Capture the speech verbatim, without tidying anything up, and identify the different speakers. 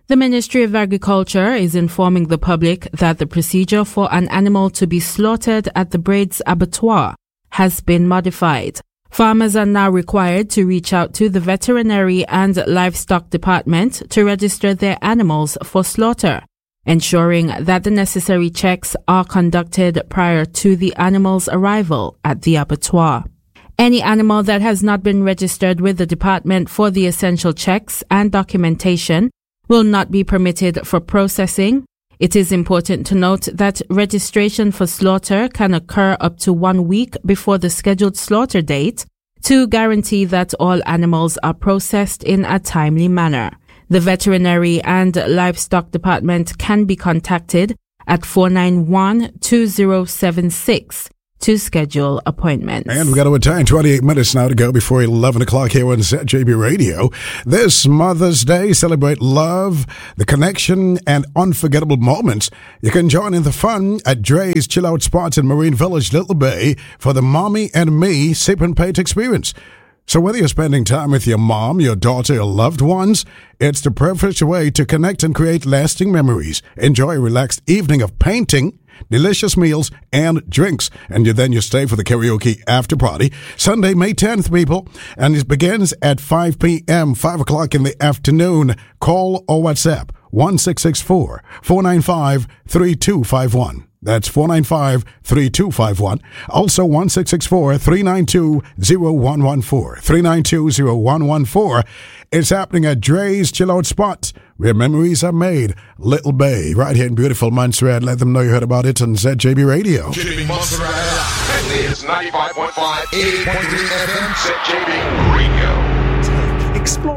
Speaker 1: The Ministry of Agriculture is informing the public that the procedure for an animal to be slaughtered at the Braids Abattoir has been modified. Farmers are now required to reach out to the Veterinary and Livestock Department to register their animals for slaughter, ensuring that the necessary checks are conducted prior to the animal's arrival at the abattoir. Any animal that has not been registered with the department for the essential checks and documentation will not be permitted for processing. It is important to note that registration for slaughter can occur up to one week before the scheduled slaughter date to guarantee that all animals are processed in a timely manner. The Veterinary and Livestock Department can be contacted at four nine one, two zero seven six to schedule appointments.
Speaker 2: And we've got to time, twenty-eight minutes now to go before eleven o'clock here on Z J B Radio. This Mother's Day, celebrate love, the connection, and unforgettable moments. You can join in the fun at Dre's Chill Out Spots in Marine Village, Little Bay for the Mommy and Me Sip and Paint experience. So whether you're spending time with your mom, your daughter, or loved ones, it's the perfect way to connect and create lasting memories. Enjoy a relaxed evening of painting, delicious meals, and drinks. And you, then you stay for the karaoke after party. Sunday, May tenth, people. And it begins at five p.m., five o'clock in the afternoon. Call or WhatsApp one six six four, four nine five, three two five one. That's four nine five, three two five one. Also one six six four, three nine two, zero one one four. three nine two, zero one one four. It's happening at Dre's Chill Out Spot, where memories are made. Little Bay, right here in beautiful Montserrat. Let them know you heard about it on Z J B Radio.
Speaker 3: Keeping Montserrat alive. This is ninety-five point five, eighty point three F M, Z J B Radio.
Speaker 4: Explore.